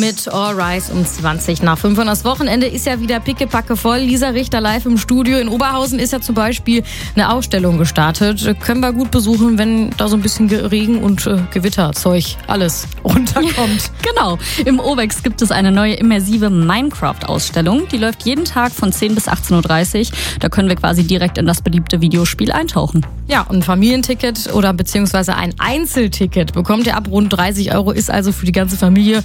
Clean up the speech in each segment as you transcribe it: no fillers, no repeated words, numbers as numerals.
mit All Rise um 5:20. Und das Wochenende ist ja wieder pickepacke voll. Lisa Richter live im Studio. In Oberhausen ist ja zum Beispiel eine Ausstellung gestartet. Können wir gut besuchen, wenn da so ein bisschen Regen und Gewitterzeug alles runterkommt. Genau. Im Obex gibt es eine neue immersive Minecraft-Ausstellung. Die läuft jeden Tag von 10 bis 18:30 Uhr. Da können wir quasi direkt in das beliebte Videospiel eintauchen. Ja, und ein Familienticket oder beziehungsweise ein Einzelticket bekommt ihr ab rund 30 Euro, ist also für die ganze Familie.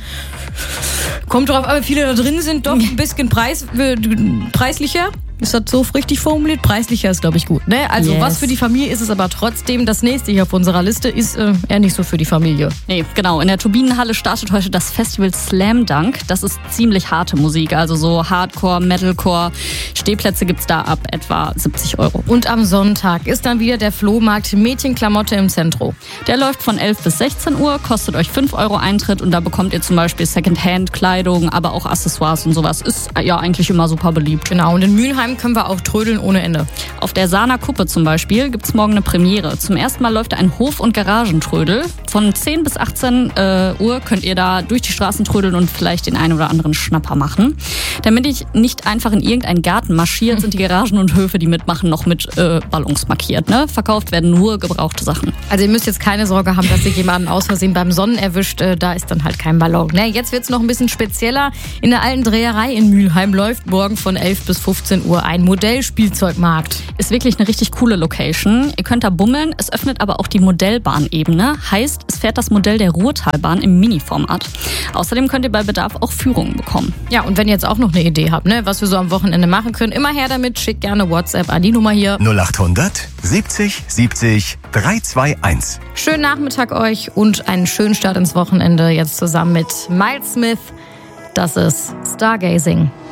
Kommt drauf, aber viele da drin sind doch ein bisschen preislicher. Ist das so richtig formuliert? Preislicher ist, glaube ich, gut. Ne? Also was für die Familie ist es aber trotzdem. Das nächste hier auf unserer Liste ist eher nicht so für die Familie. Nee, genau. In der Turbinenhalle startet heute das Festival Slam Dunk. Das ist ziemlich harte Musik, also so Hardcore, Metalcore. Stehplätze gibt's da ab etwa 70 Euro. Und am Sonntag ist dann wieder der Flohmarkt Mädchenklamotte im Zentrum. Der läuft von 11 bis 16 Uhr, kostet euch 5 Euro Eintritt und da bekommt ihr zum Beispiel Secondhand-Kleidung, aber auch Accessoires und sowas. Ist ja eigentlich immer super beliebt. Genau, und in Mülheim können wir auch trödeln ohne Ende. Auf der Sahner Kuppe zum Beispiel gibt's morgen eine Premiere. Zum ersten Mal läuft ein Hof- und Garagentrödel. Von 10 bis 18 Uhr könnt ihr da durch die Straßen trödeln und vielleicht den einen oder anderen Schnapper machen. Damit ich nicht einfach in irgendeinen Garten marschiert, sind die Garagen und Höfe, die mitmachen, noch mit Ballons markiert. Ne? Verkauft werden nur gebrauchte Sachen. Also ihr müsst jetzt keine Sorge haben, dass ihr jemanden aus Versehen beim Sonnen erwischt. Da ist dann halt kein Ballon. Ne? Jetzt wird's noch ein bisschen spezieller. In der alten Dreherei in Mülheim läuft morgen von 11 bis 15 Uhr ein Modellspielzeugmarkt. Ist wirklich eine richtig coole Location. Ihr könnt da bummeln. Es öffnet aber auch die Modellbahnebene. Heißt, es fährt das Modell der Ruhrtalbahn im Mini-Format. Außerdem könnt ihr bei Bedarf auch Führungen bekommen. Ja, und wenn ihr jetzt auch noch eine Idee habt, ne, was wir so am Wochenende machen können, immer her damit. Schickt gerne WhatsApp an die Nummer hier. 0800 70 70 321. Schönen Nachmittag euch und einen schönen Start ins Wochenende. Jetzt zusammen mit Miles Smith. Das ist Stargazing.